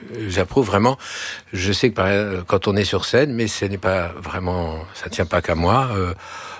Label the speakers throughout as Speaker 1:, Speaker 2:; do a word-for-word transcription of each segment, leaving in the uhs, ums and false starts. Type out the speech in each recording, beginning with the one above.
Speaker 1: j'approuve vraiment. Je sais que par, quand on est sur scène, mais ce n'est pas vraiment, ça ne tient pas qu'à moi. Euh,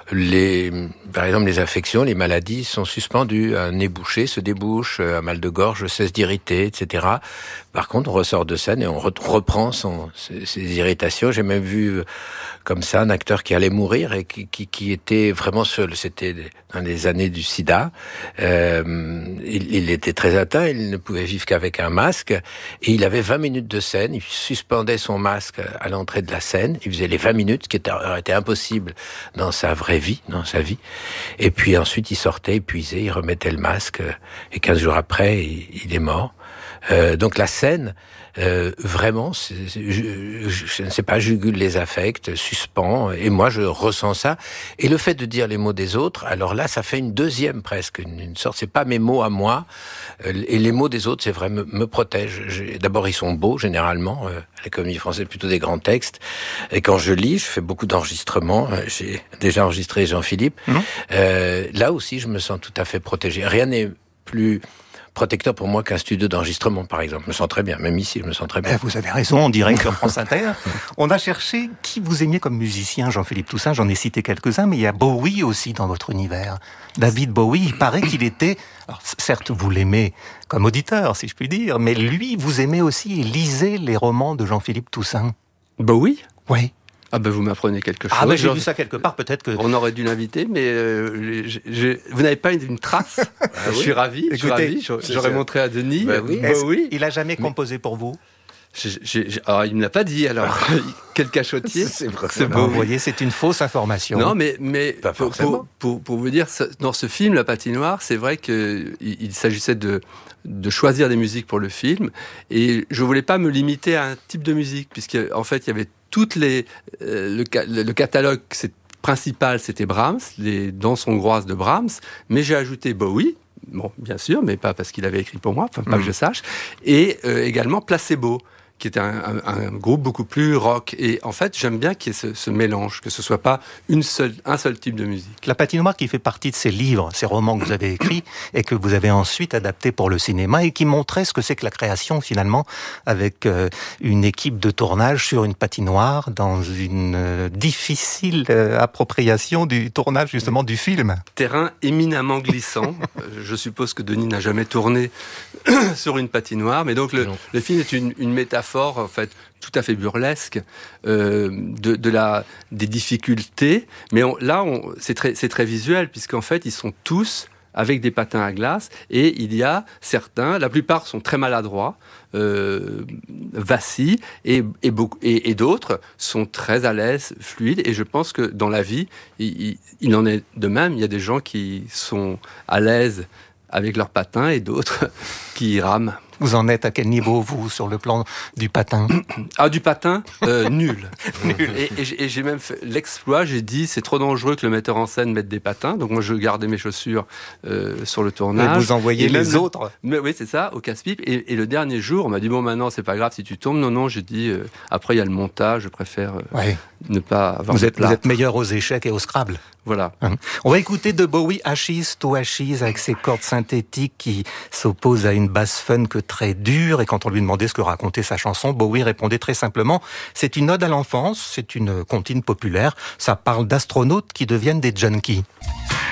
Speaker 1: les, par exemple, les affections, les maladies sont suspendues. Un nez bouché se débouche, un mal de gorge cesse d'irriter, et cetera. Par contre, on ressort de scène et on reprend son, ses, ses irritations. J'ai même vu comme ça un acteur qui allait mourir et qui, qui, qui était vraiment seul. C'était dans les années du sida. Euh, il, il était très atteint, il ne pouvait vivre qu'avec un masque. Et il avait vingt minutes de scène. Il suspendait son masque à l'entrée de la scène. Il faisait les vingt minutes, ce qui était, aurait été impossible dans sa vraie vie, dans sa vie. Et puis ensuite, il sortait épuisé, il remettait le masque. Et quinze jours après, il, il est mort. Euh, donc la scène, euh, vraiment, c'est, c'est, je, je, je ne sais pas, jugule les affects, suspend, et moi je ressens ça. Et le fait de dire les mots des autres, alors là, ça fait une deuxième presque, une, une sorte. C'est pas mes mots à moi, euh, et les mots des autres, c'est vrai, me, me protègent. J'ai, d'abord, ils sont beaux généralement. Euh, la comédie française, plutôt des grands textes. Et quand je lis, je fais beaucoup d'enregistrements. J'ai déjà enregistré Jean-Philippe. Mmh. Euh, là aussi, je me sens tout à fait protégé. Rien n'est plus protecteur pour moi qu'un studio d'enregistrement, par exemple. Je me sens très bien. Même ici, je me sens très bien.
Speaker 2: Vous avez raison, on dirait que sur France Inter, on a cherché qui vous aimiez comme musicien, Jean-Philippe Toussaint. J'en ai cité quelques-uns, mais il y a Bowie aussi dans votre univers. David Bowie, il paraît qu'il était... Alors, certes, vous l'aimez comme auditeur, si je puis dire, mais lui, vous aimez aussi et lisez les romans de Jean-Philippe Toussaint.
Speaker 3: Bowie ?
Speaker 2: Oui.
Speaker 3: Ah ben vous m'apprenez quelque chose.
Speaker 2: Ah ben j'ai vu ça quelque part, peut-être que...
Speaker 3: On aurait dû l'inviter, mais euh, je, je, vous n'avez pas une trace. Ah, je oui. suis ravi, Écoutez, je suis ravi. J'aurais montré à Denis.
Speaker 2: Ben oui. Bowie. Il a jamais composé mais... pour vous?
Speaker 3: je, je, je, Alors il ne me l'a pas dit, alors. Quel cachotier.
Speaker 2: C'est, c'est beau. Vous voyez, c'est une fausse information.
Speaker 3: Non, mais, mais pour, pour, pour, pour vous dire, dans ce film, La Patinoire, c'est vrai qu'il il s'agissait de... de choisir des musiques pour le film, et je voulais pas me limiter à un type de musique, puisqu'en fait, il y avait toutes les... Euh, le, le catalogue c'est, principal, c'était Brahms, les danses hongroises de Brahms, mais j'ai ajouté Bowie, bon, bien sûr, mais pas parce qu'il avait écrit pour moi, enfin, pas mmh. que je sache, et euh, également Placebo, qui était un, un, un groupe beaucoup plus rock. Et en fait, j'aime bien qu'il y ait ce, ce mélange, que ce soit pas une seule, un seul type de musique.
Speaker 2: La Patinoire qui fait partie de ces livres, ces romans que vous avez écrits et que vous avez ensuite adaptés pour le cinéma et qui montraient ce que c'est que la création finalement avec euh, une équipe de tournage sur une patinoire dans une euh, difficile euh, appropriation du tournage justement du film.
Speaker 3: Terrain éminemment glissant. Je suppose que Denis n'a jamais tourné sur une patinoire, mais donc le, le film est une, une métaphore en fait tout à fait burlesque euh, de, de la des difficultés, mais on, là on, c'est très c'est très visuel puisqu'en fait ils sont tous avec des patins à glace et il y a certains, la plupart sont très maladroits, euh, vacillent et et, beaucoup, et et d'autres sont très à l'aise, fluides, et je pense que dans la vie il, il, il en est de même. Il y a des gens qui sont à l'aise avec leurs patins et d'autres qui rament.
Speaker 2: Vous en êtes à quel niveau, vous, sur le plan du patin?
Speaker 3: Ah, du patin euh, Nul. Nul. Et, et, et j'ai même fait l'exploit, j'ai dit, c'est trop dangereux que le metteur en scène mette des patins, donc moi je gardais mes chaussures euh, sur le tournage.
Speaker 2: Et vous envoyez et les même, autres
Speaker 3: mais, Oui, c'est ça, au casse-pipe. Et, et le dernier jour, on m'a dit, bon, maintenant, c'est pas grave si tu tombes. Non, non, j'ai dit, euh, après, il y a le montage, je préfère euh, ouais. ne pas avoir
Speaker 2: vous
Speaker 3: de
Speaker 2: êtes, vous êtes meilleur aux échecs et au Scrabble.
Speaker 3: Voilà.
Speaker 2: Hum. On va écouter de Bowie Ashes to Ashes avec ses cordes synthétiques qui s'opposent à une basse funk très dure. Et quand on lui demandait ce que racontait sa chanson, Bowie répondait très simplement « C'est une ode à l'enfance, c'est une comptine populaire, ça parle d'astronautes qui deviennent des junkies ».